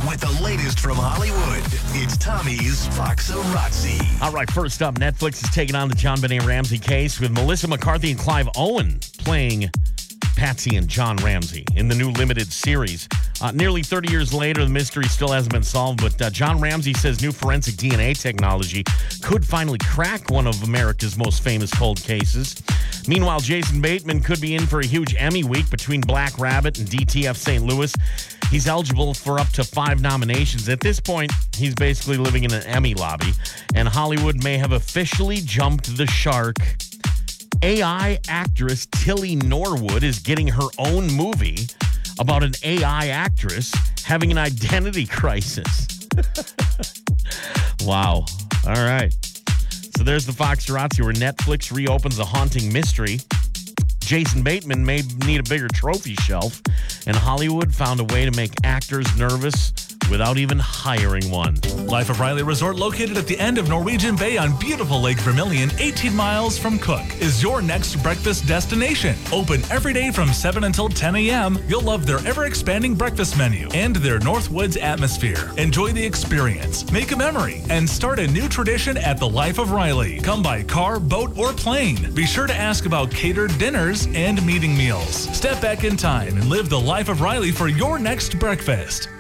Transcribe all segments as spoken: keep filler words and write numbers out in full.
with the latest from Hollywood. It's Tommy's Foxarazzi. All right, first up, Netflix is taking on the John Benet Ramsey case with Melissa McCarthy and Clive Owen playing Patsy and John Ramsey in the new limited series. Uh, nearly thirty years later, the mystery still hasn't been solved, but uh, John Ramsey says new forensic D N A technology could finally crack one of America's most famous cold cases. Meanwhile, Jason Bateman could be in for a huge Emmy week between Black Rabbit and D T F Saint Louis. He's eligible for up to five nominations. At this point, he's basically living in an Emmy lobby, and Hollywood may have officially jumped the shark. A I actress Tilly Norwood is getting her own movie about an A I actress having an identity crisis. Wow. All right. So there's the Foxarazzi, where Netflix reopens a haunting mystery. Jason Bateman may need a bigger trophy shelf, and Hollywood found a way to make actors nervous without even hiring one. Life of Riley Resort, located at the end of Norwegian Bay on beautiful Lake Vermilion, eighteen miles from Cook, is your next breakfast destination. Open every day from seven until ten a.m. You'll love their ever-expanding breakfast menu and their Northwoods atmosphere. Enjoy the experience, make a memory, and start a new tradition at the Life of Riley. Come by car, boat, or plane. Be sure to ask about catered dinners and meeting meals. Step back in time and live the Life of Riley for your next breakfast.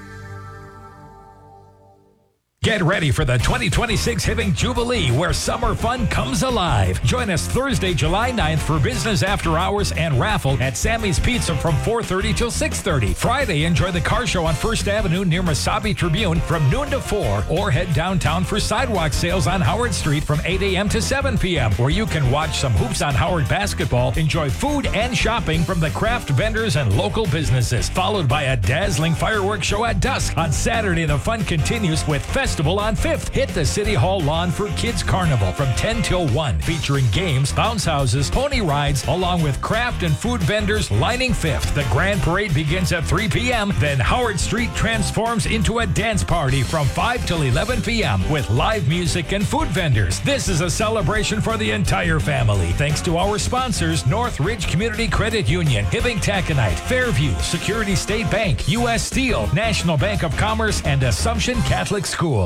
Get ready for the twenty twenty-six Hibbing Jubilee, where summer fun comes alive. Join us Thursday, July ninth for business after hours and raffle at Sammy's Pizza from four thirty till six thirty. Friday, enjoy the car show on First Avenue near Mesabi Tribune from noon to four, or head downtown for sidewalk sales on Howard Street from eight a.m. to seven p.m., where you can watch some Hoops on Howard basketball, enjoy food and shopping from the craft vendors and local businesses, followed by a dazzling fireworks show at dusk. On Saturday, the fun continues with Festival on Fifth. Hit the City Hall lawn for Kids Carnival from ten till one, featuring games, bounce houses, pony rides, along with craft and food vendors lining Fifth. The Grand Parade begins at three p.m. Then Howard Street transforms into a dance party from five till eleven p.m. with live music and food vendors. This is a celebration for the entire family, thanks to our sponsors: North Ridge Community Credit Union, Hibbing Taconite, Fairview, Security State Bank, U S Steel, National Bank of Commerce, and Assumption Catholic School.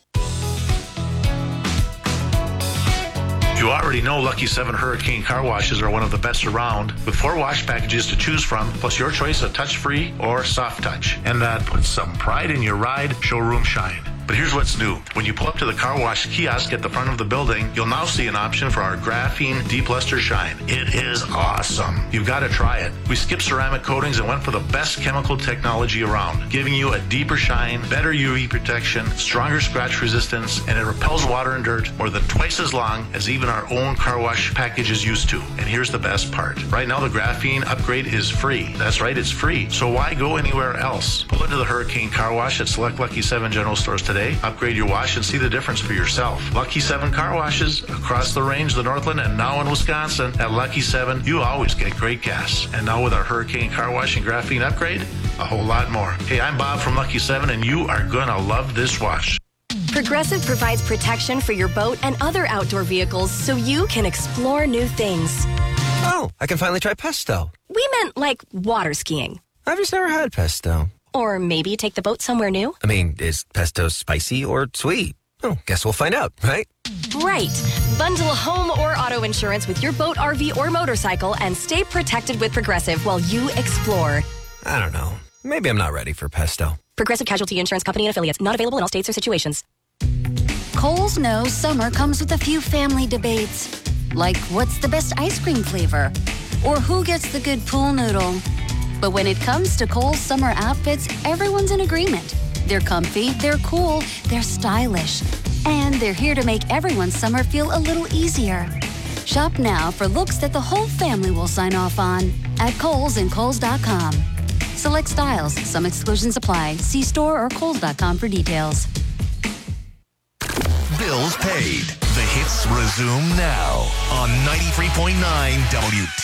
You already know Lucky seven Hurricane Car Washes are one of the best around, with four wash packages to choose from, plus your choice of touch-free or soft touch. And that puts some pride in your ride, showroom shine. But here's what's new. When you pull up to the car wash kiosk at the front of the building, you'll now see an option for our Graphene Deep Luster Shine. It is awesome. You've got to try it. We skipped ceramic coatings and went for the best chemical technology around, giving you a deeper shine, better U V protection, stronger scratch resistance, and it repels water and dirt more than twice as long as even our own car wash package is used to. And here's the best part. Right now, the Graphene upgrade is free. That's right, it's free. So why go anywhere else? Pull into the Hurricane Car Wash at select Lucky seven General Stores today. Upgrade your wash and see the difference for yourself. Lucky seven Car Washes across the range, the Northland, and now in Wisconsin. At Lucky seven, you always get great gas. And now with our Hurricane Car Wash and Graphene upgrade, a whole lot more. Hey, I'm Bob from Lucky seven, and you are going to love this wash. Progressive provides protection for your boat and other outdoor vehicles so you can explore new things. Oh, I can finally try pesto. We meant like water skiing. I've just never had pesto. Or maybe take the boat somewhere new. I mean, is pesto spicy or sweet? Oh, guess we'll find out, right? Right. Bundle home or auto insurance with your boat, R V, or motorcycle and stay protected with Progressive while you explore. I don't know. Maybe I'm not ready for pesto. Progressive Casualty Insurance Company and Affiliates. Not available in all states or situations. Kohl's knows summer comes with a few family debates. Like, what's the best ice cream flavor? Or who gets the good pool noodle? But when it comes to Kohl's summer outfits, everyone's in agreement. They're comfy, they're cool, they're stylish. And they're here to make everyone's summer feel a little easier. Shop now for looks that the whole family will sign off on at Kohl's and Kohl's dot com. Select styles. Some exclusions apply. See store or Kohl's dot com for details. Bills paid. The hits resume now on ninety-three point nine W T.